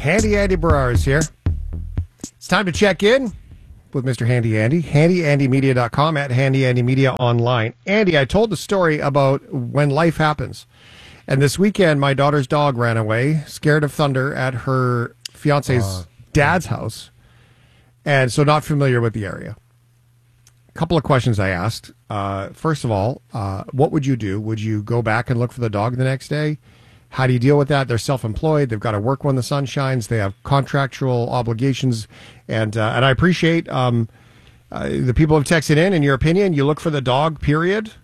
Handy Andy Barrar is here. It's time to check in with Mr. Handy Andy. HandyAndyMedia.com at Handy Andy Media online. Andy, I told the story about when life happens. And this weekend, my daughter's dog ran away, scared of thunder, at her fiance's dad's house. And so not familiar with the area. A couple of questions I asked. First of all, what would you do? Would you go back and look for the dog the next day? How do you deal with that? They're self-employed. They've got to work when the sun shines. They have contractual obligations. And I appreciate the people have texted in your opinion. You look for the dog, period.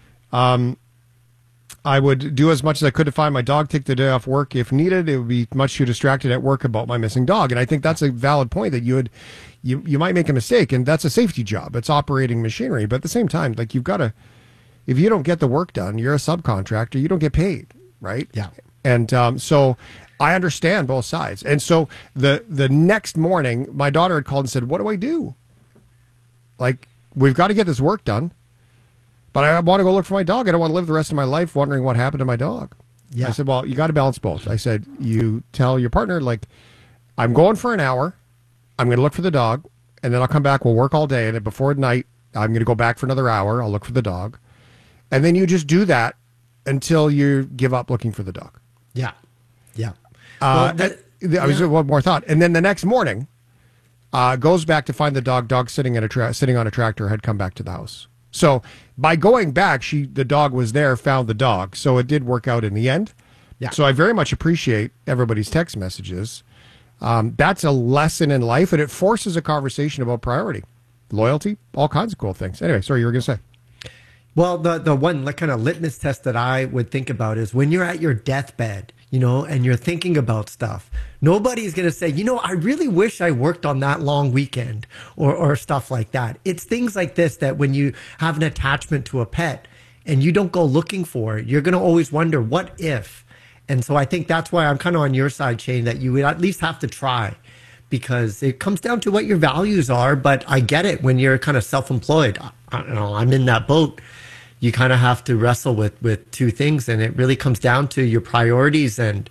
I would do as much as I could to find my dog, take the day off work if needed. It would be much too distracted at work about my missing dog. And I think that's a valid point, that you might make a mistake, and that's a safety job. It's operating machinery. But at the same time, like, you've got to, if you don't get the work done, you're a subcontractor, you don't get paid, right? Yeah. And so I understand both sides. And so the next morning, my daughter had called and said, what do I do? Like, we've got to get this work done, but I want to go look for my dog. I don't want to live the rest of my life wondering what happened to my dog. Yeah. I said, well, you got to balance both. I said, you tell your partner, like, I'm going for an hour. I'm going to look for the dog, and then I'll come back. We'll work all day. And then before night, I'm going to go back for another hour. I'll look for the dog. And then you just do that until you give up looking for the dog. Yeah. Yeah. I was one more thought. And then the next morning, goes back to find the dog sitting sitting on a tractor, had come back to the house. So by going back, the dog was there, found the dog. So it did work out in the end. Yeah. So I very much appreciate everybody's text messages. That's a lesson in life, and it forces a conversation about priority, loyalty, all kinds of cool things. Anyway, sorry, you were going to say. Well, the one kind of litmus test that I would think about is when you're at your deathbed, and you're thinking about stuff. Nobody's going to say, I really wish I worked on that long weekend or stuff like that. It's things like this that when you have an attachment to a pet and you don't go looking for it, you're going to always wonder, what if? And so I think that's why I'm kind of on your side, Shane, that you would at least have to try, because it comes down to what your values are. But I get it when you're kind of self-employed. I'm in that boat. You kind of have to wrestle with two things, and it really comes down to your priorities and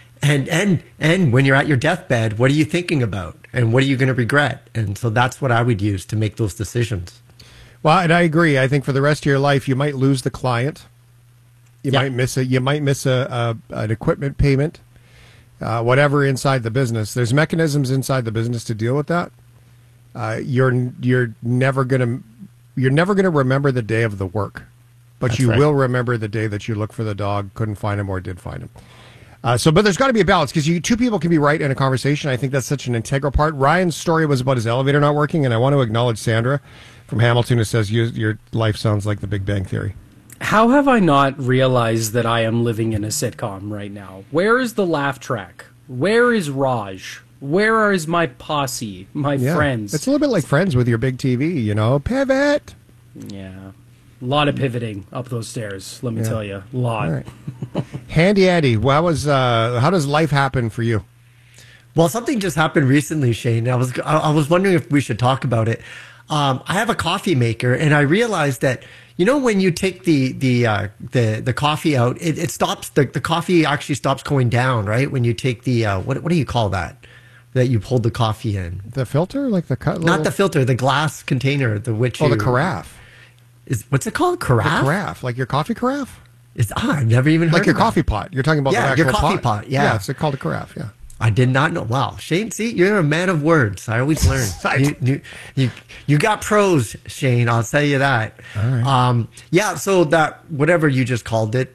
when you're at your deathbed, what are you thinking about and what are you going to regret? And so that's what I would use to make those decisions. Well, and I agree. I think for the rest of your life, you might lose the client. You might miss an equipment payment, whatever inside the business. There's mechanisms inside the business to deal with that. You're never gonna remember the day of the work, but That's you right. will remember the day that you looked for the dog, couldn't find him, or did find him. But there's got to be a balance, because two people can be right in a conversation. I think that's such an integral part. Ryan's story was about his elevator not working, and I want to acknowledge Sandra from Hamilton, who says your life sounds like The Big Bang Theory. How have I not realized that I am living in a sitcom right now? Where is the laugh track? Where is Raj? Where is my posse, my friends? It's a little bit like Friends with your big TV, pivot. Yeah. A lot of pivoting up those stairs, let me tell you. A lot. All right. Handy Andy, how does life happen for you? Well, something just happened recently, Shane. I was wondering if we should talk about it. I have a coffee maker, and I realized that when you take the coffee out, it stops the coffee actually stops going down, right? When you take the what do you call that you hold the coffee in? The filter, like the cut? Not the filter, the glass container, the carafe. What's it called? Carafe? The carafe, like your coffee carafe? I've never even heard like your of that. coffee pot. You're talking about the actual your coffee pot. Yeah, it's called a carafe. Yeah. I did not know. Wow, Shane, see, you're a man of words. I always learn. you got pros, Shane. I'll tell you that. All right. So that whatever you just called it,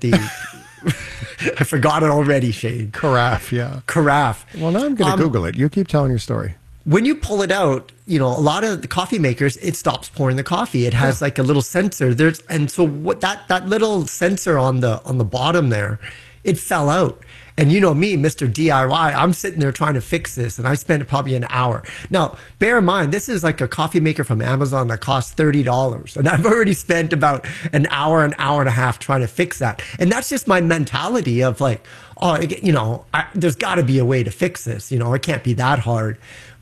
I forgot it already, Shane. Carafe, yeah. Carafe. Well, now I'm going to Google it. You keep telling your story. When you pull it out, a lot of the coffee makers, it stops pouring the coffee. It has like a little sensor. And so what that little sensor on the bottom there, it fell out. And me, Mr. DIY, I'm sitting there trying to fix this, and I spent probably an hour. Now, bear in mind, this is like a coffee maker from Amazon that costs $30, and I've already spent about an hour and a half trying to fix that. And that's just my mentality of like, there's got to be a way to fix this. It can't be that hard.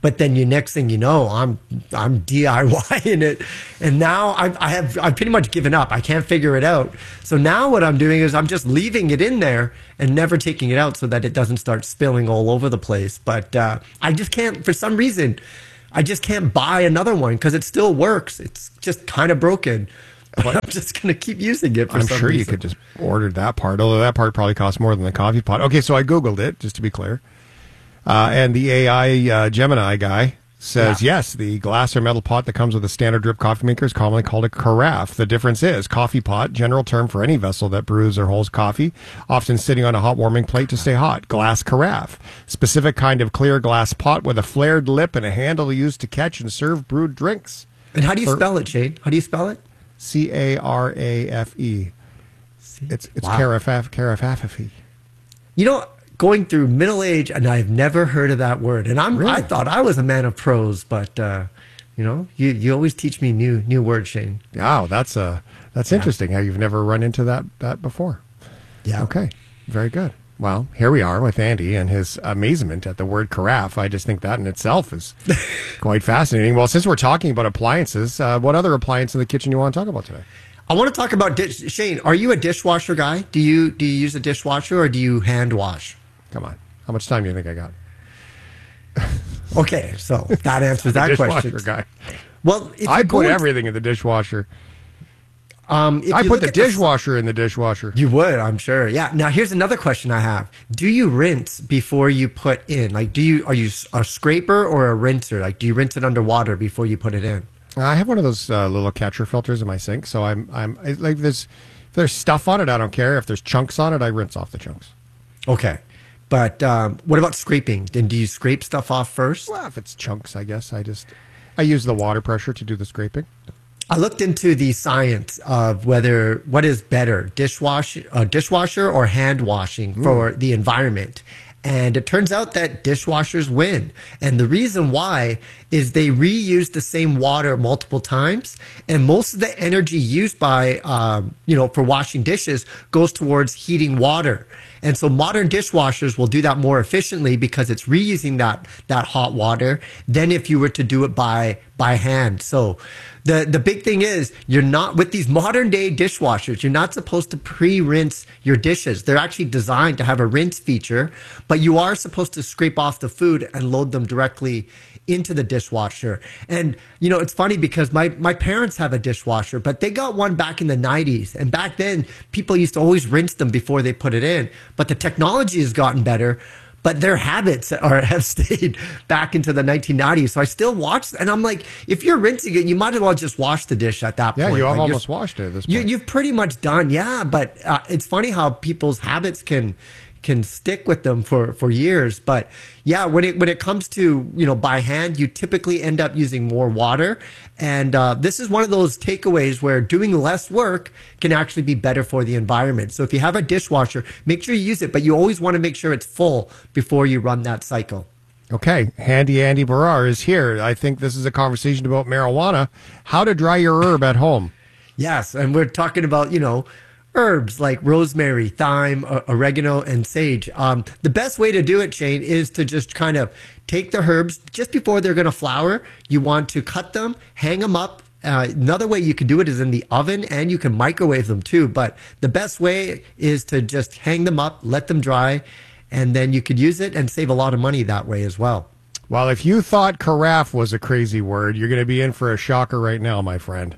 But then next thing you know, I'm DIYing it, and now I've pretty much given up. I can't figure it out. So now what I'm doing is I'm just leaving it in there and never taking it out so that it doesn't start spilling all over the place. But I just can't, for some reason, I just can't buy another one because it still works. It's just kind of broken. But I'm just going to keep using it for some reason. I'm sure you could just order that part, although that part probably costs more than the coffee pot. Okay, so I Googled it, just to be clear. And the AI Gemini guy says, yes, the glass or metal pot that comes with a standard drip coffee maker is commonly called a carafe. The difference is coffee pot, general term for any vessel that brews or holds coffee, often sitting on a hot warming plate to stay hot. Glass carafe, specific kind of clear glass pot with a flared lip and a handle used to catch and serve brewed drinks. And how do you spell it, Shane? How do you spell it? Carafe. It's carafe. You know, going through middle age, and I've never heard of that word. And I thought I was a man of prose, but you always teach me new words, Shane. Wow, that's interesting. How you've never run into that before. Yeah. Okay. Very good. Well, here we are with Andy and his amazement at the word carafe. I just think that in itself is quite fascinating. Well, since we're talking about appliances, what other appliance in the kitchen you want to talk about today? I want to talk about Shane, are you a dishwasher guy? Do you use a dishwasher or do you hand wash? Come on. How much time do you think I got? Okay, so that answers that question. Guy. Well, I put everything in the dishwasher. I put the dishwasher in the dishwasher. You would, I'm sure. Yeah. Now, here's another question I have. Do you rinse before you put in? Like, are you a scraper or a rinser? Like, do you rinse it under water before you put it in? I have one of those little catcher filters in my sink, so I'm like, if there's stuff on it, I don't care. If there's chunks on it, I rinse off the chunks. Okay. But what about scraping? Then do you scrape stuff off first? Well, if it's chunks, I guess I use the water pressure to do the scraping. I looked into the science of what is better, dishwasher or hand washing for the environment. And it turns out that dishwashers win. And the reason why is they reuse the same water multiple times. And most of the energy used by, for washing dishes goes towards heating water. And so modern dishwashers will do that more efficiently because it's reusing that hot water than if you were to do it by hand. So the big thing is you're not, with these modern day dishwashers, you're not supposed to pre-rinse your dishes. They're actually designed to have a rinse feature, but you are supposed to scrape off the food and load them directly into the dishwasher. And, it's funny because my parents have a dishwasher, but they got one back in the 90s. And back then, people used to always rinse them before they put it in. But the technology has gotten better, but their habits have stayed back into the 1990s. So I still watch, and I'm like, if you're rinsing it, you might as well just wash the dish at that point. Yeah, you have almost washed it at this point. You've pretty much done, yeah. But it's funny how people's habits can stick with them for years. But yeah, when it comes to, by hand, you typically end up using more water. And this is one of those takeaways where doing less work can actually be better for the environment. So if you have a dishwasher, make sure you use it, but you always want to make sure it's full before you run that cycle. Okay, Handy Andy Barrar is here. I think this is a conversation about marijuana, how to dry your herb at home. Yes, and we're talking about, herbs like rosemary, thyme, oregano, and sage. The best way to do it, Shane, is to just kind of take the herbs just before they're going to flower. You want to cut them, hang them up. Another way you can do it is in the oven, and you can microwave them too. But the best way is to just hang them up, let them dry, and then you could use it and save a lot of money that way as well. Well, if you thought carafe was a crazy word, you're going to be in for a shocker right now, my friend.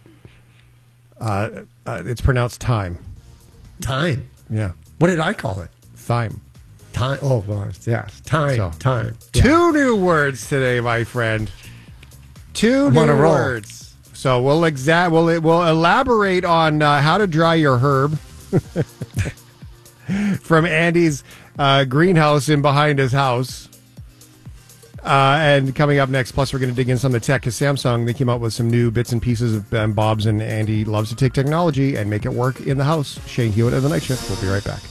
It's pronounced thyme. Thyme? Yeah. What did I call it? Thyme. Thyme. Oh, well, yeah. Thyme. Thyme. Yeah. 2 new words today, my friend. 2 new words. So we'll elaborate on how to dry your herb from Andy's greenhouse in behind his house. And coming up next, plus we're going to dig in some of the tech, because Samsung, they came out with some new bits and pieces and bobs, and Andy loves to take technology and make it work in the house. Shane Hewitt of The Night Shift. We'll be right back.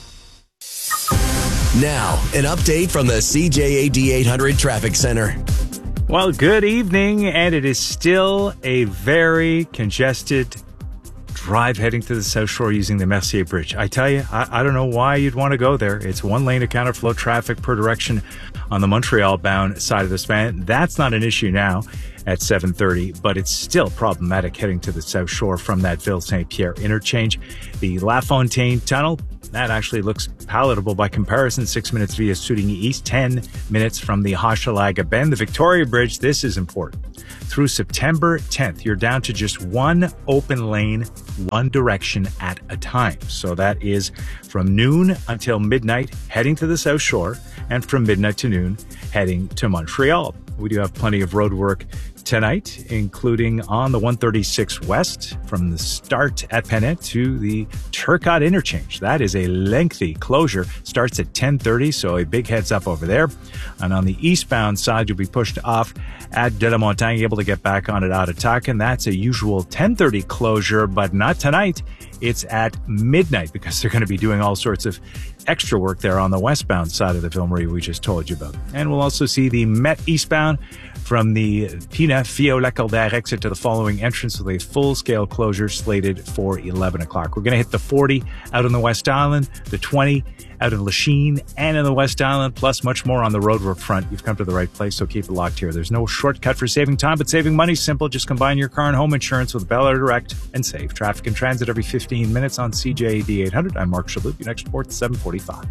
Now, an update from the CJAD 800 Traffic Center. Well, good evening, and it is still a very congested drive heading to the South Shore using the Mercier Bridge. I tell you, I don't know why you'd want to go there. It's one lane of counterflow traffic per direction on the Montreal-bound side of the span. That's not an issue now at 7:30, but it's still problematic heading to the South Shore from that Ville-Saint-Pierre interchange. The La Fontaine Tunnel, that actually looks palatable by comparison. 6 minutes via Soudigny East, 10 minutes from the Hochelaga Bend. The Victoria Bridge, this is important. Through September 10th, you're down to just one open lane, one direction at a time. So that is from noon until midnight heading to the South Shore, and from midnight to noon heading to Montreal. We do have plenty of road work tonight, including on the 136 West from the start at Pennet to the Turcotte interchange. That is a lengthy closure. Starts at 10:30, so a big heads up over there. And on the eastbound side, you'll be pushed off at De La Montagne, able to get back on it out of Tacan. That's a usual 10:30 closure, but not tonight. It's at midnight because they're going to be doing all sorts of extra work there on the westbound side of the Ville Marie we just told you about. And we'll also see the Met eastbound from the Pinat-Fio-Lacordaire exit to the following entrance with a full-scale closure slated for 11 o'clock. We're going to hit the 40 out on the West Island, the 20 out of Lachine and in the West Island, plus much more on the roadwork front. You've come to the right place, so keep it locked here. There's no shortcut for saving time, but saving money is simple. Just combine your car and home insurance with Bel Air Direct and save. Traffic and transit every 15 minutes on CJAD 800. I'm Mark Shalhoub. Your next report, 7:45.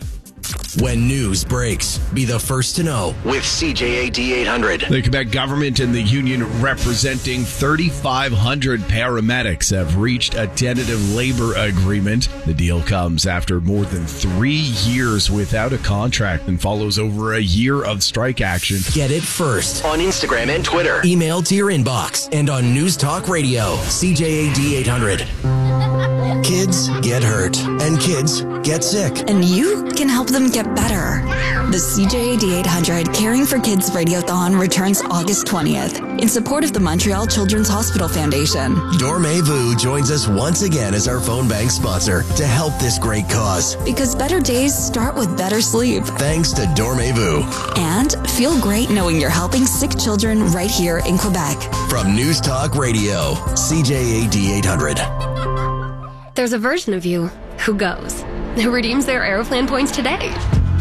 When news breaks, be the first to know with CJAD 800. The Quebec government and the union representing 3,500 paramedics have reached a tentative labor agreement. The deal comes after more than 3 years without a contract and follows over a year of strike action. Get it first on Instagram and Twitter. Email to your inbox and on News Talk Radio, CJAD 800. Kids get hurt and kids get sick. And you can help them get better. The CJAD 800 Caring for Kids Radiothon returns August 20th in support of the Montreal Children's Hospital Foundation. Dormez-vous joins us once again as our phone bank sponsor to help this great cause. Because better days start with better sleep. Thanks to Dormez-vous. And feel great knowing you're helping sick children right here in Quebec. From News Talk Radio, CJAD 800. There's a version of you who goes, who redeems their Aeroplan points today.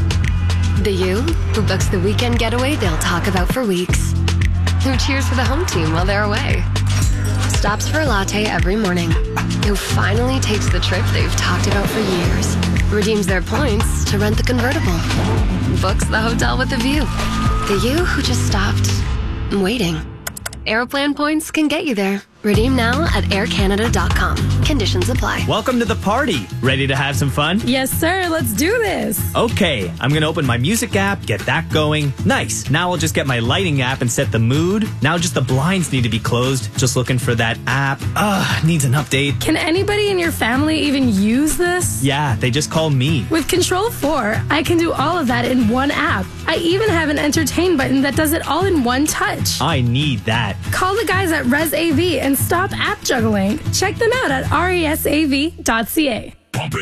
The you who books the weekend getaway they'll talk about for weeks. Who cheers for the home team while they're away. Stops for a latte every morning. Who finally takes the trip they've talked about for years. Redeems their points to rent the convertible. Books the hotel with a view. The you who just stopped waiting. Aeroplan points can get you there. Redeem now at aircanada.com. Conditions apply. Welcome to the party. Ready to have some fun? Yes, sir. Let's do this. Okay, I'm going to open my music app, get that going. Nice. Now I'll just get my lighting app and set the mood. Now just the blinds need to be closed. Just looking for that app. Needs an update. Can anybody in your family even use this? Yeah, they just call me. With Control 4, I can do all of that in one app. I even have an entertain button that does it all in one touch. I need that. Call the guys at ResAV and stop app juggling. Check them out at resav.ca.